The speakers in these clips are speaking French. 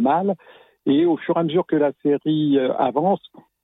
mal. Et au fur et à mesure que la série avance,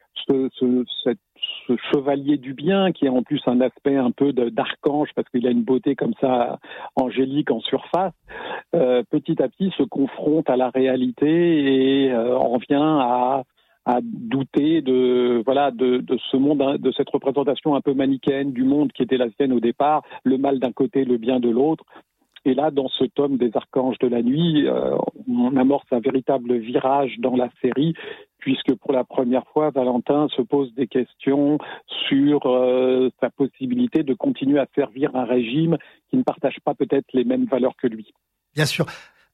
ce chevalier du bien, qui a en plus un aspect un peu d'archange, parce qu'il a une beauté comme ça angélique en surface, petit à petit se confronte à la réalité et en vient à douter de ce monde, de cette représentation un peu manichéenne du monde qui était la sienne au départ, le mal d'un côté, le bien de l'autre. Et là, dans ce tome des Archanges de la nuit, on amorce un véritable virage dans la série, puisque pour la première fois, Valentin se pose des questions sur sa possibilité de continuer à servir un régime qui ne partage pas peut-être les mêmes valeurs que lui. Bien sûr.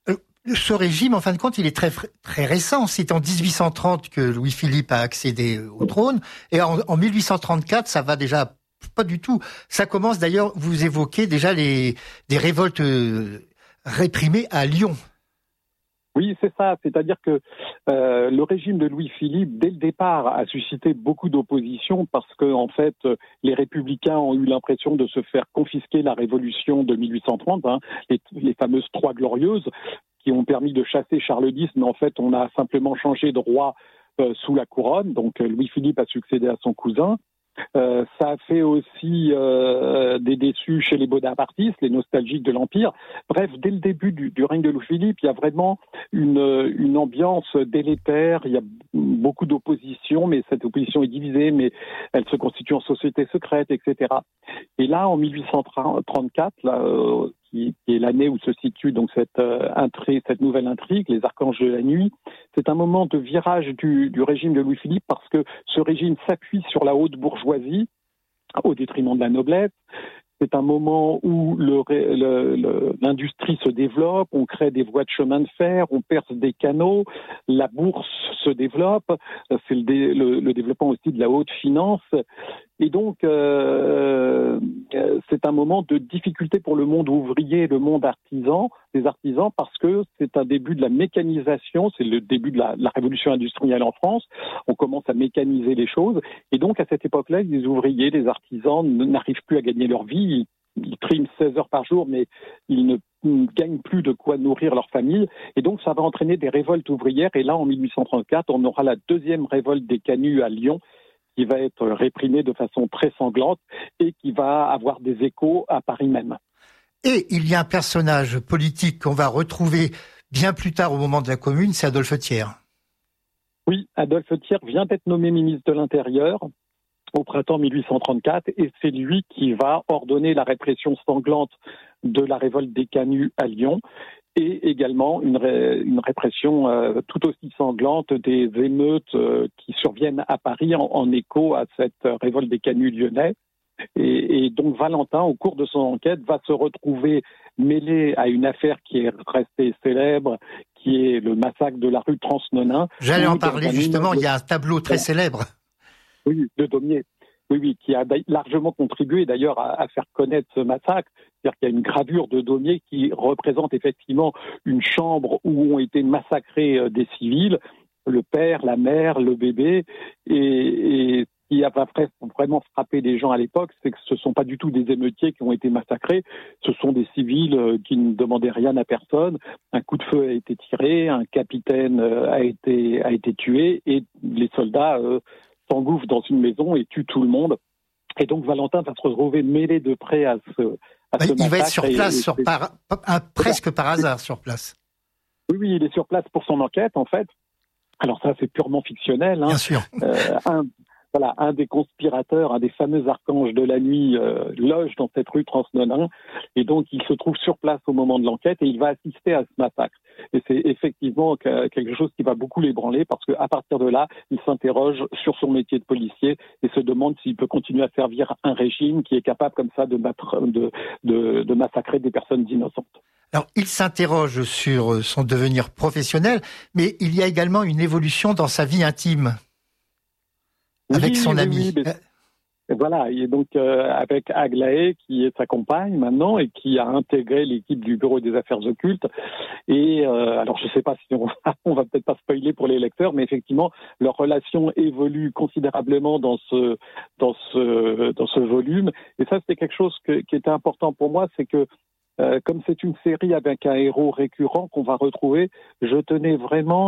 Ce régime, en fin de compte, il est très, très récent. C'est en 1830 que Louis-Philippe a accédé au trône. Et en 1834, ça va déjà pas du tout. Ça commence d'ailleurs, vous évoquez déjà des révoltes réprimées à Lyon. Oui, c'est ça. C'est-à-dire que le régime de Louis-Philippe, dès le départ, a suscité beaucoup d'opposition parce que, en fait, les républicains ont eu l'impression de se faire confisquer la révolution de 1830, les fameuses Trois Glorieuses, qui ont permis de chasser Charles X, mais en fait, on a simplement changé de roi sous la couronne. Donc, Louis-Philippe a succédé à son cousin. Ça a fait aussi des déçus chez les bonapartistes, les nostalgiques de l'Empire. Bref, dès le début du règne de Louis-Philippe, il y a vraiment une ambiance délétère, il y a beaucoup d'opposition, mais cette opposition est divisée, mais elle se constitue en société secrète, etc. Et là, en 1834, qui est l'année où se situe donc cette nouvelle intrigue, les Archanges de la nuit, c'est un moment de virage du régime de Louis-Philippe parce que ce régime s'appuie sur la haute bourgeoisie au détriment de la noblesse. C'est un moment où l'industrie se développe, on crée des voies de chemin de fer, on perce des canaux, la bourse se développe, c'est le développement aussi de la haute finance. Et donc, c'est un moment de difficulté pour le monde ouvrier et le monde des artisans, parce que c'est un début de la mécanisation, c'est le début de la révolution industrielle en France. On commence à mécaniser les choses. Et donc, à cette époque-là, les ouvriers, les artisans n'arrivent plus à gagner leur vie. Ils triment 16 heures par jour, mais ils ne gagnent plus de quoi nourrir leur famille. Et donc, ça va entraîner des révoltes ouvrières. Et là, en 1834, on aura la deuxième révolte des Canuts à Lyon, qui va être réprimée de façon très sanglante et qui va avoir des échos à Paris même. Et il y a un personnage politique qu'on va retrouver bien plus tard au moment de la Commune, c'est Adolphe Thiers. Oui, Adolphe Thiers vient d'être nommé ministre de l'Intérieur au printemps 1834 et c'est lui qui va ordonner la répression sanglante de la révolte des Canuts à Lyon et également une répression tout aussi sanglante des émeutes qui surviennent à Paris en écho à cette révolte des Canuts lyonnais. Et donc Valentin, au cours de son enquête, va se retrouver mêlé à une affaire qui est restée célèbre, qui est le massacre de la rue Transnonain. J'allais en parler justement, il y a un tableau très célèbre. Oui, de Daumier. Oui, qui a largement contribué d'ailleurs à faire connaître ce massacre. C'est-à-dire qu'il y a une gravure de Daumier qui représente effectivement une chambre où ont été massacrés des civils, le père, la mère, le bébé, et ce qui a vraiment frappé les gens à l'époque, c'est que ce ne sont pas du tout des émeutiers qui ont été massacrés, ce sont des civils qui ne demandaient rien à personne. Un coup de feu a été tiré, un capitaine a été tué, et les soldats s'engouffrent dans une maison et tuent tout le monde. Et donc Valentin va se retrouver mêlé de près à ce massacre. Il va être sur place, presque par hasard sur place. Oui, il est sur place pour son enquête, en fait. Alors ça, c'est purement fictionnel. Bien sûr. Un des conspirateurs, un des fameux archanges de la nuit, loge dans cette rue Transnonain, et donc il se trouve sur place au moment de l'enquête et il va assister à ce massacre. Et c'est effectivement quelque chose qui va beaucoup l'ébranler parce qu'à partir de là, il s'interroge sur son métier de policier et se demande s'il peut continuer à servir un régime qui est capable comme ça de massacrer des personnes innocentes. Alors, il s'interroge sur son devenir professionnel, mais il y a également une évolution dans sa vie intime. Avec son ami. Oui, voilà, et donc avec Aglaé, qui est sa compagne maintenant, et qui a intégré l'équipe du Bureau des Affaires Occultes. Et alors, je ne sais pas si on va peut-être pas spoiler pour les lecteurs, mais effectivement, leur relation évolue considérablement dans ce volume. Et ça, c'était quelque chose qui était important pour moi, c'est que comme c'est une série avec un héros récurrent qu'on va retrouver, je tenais vraiment